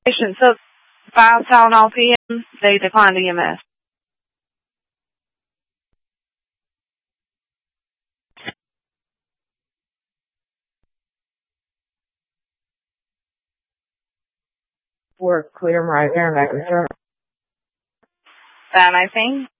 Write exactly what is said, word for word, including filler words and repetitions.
Patient took five Tylenol P M. They declined E M S. Work clear right there, making sure. five nineteen.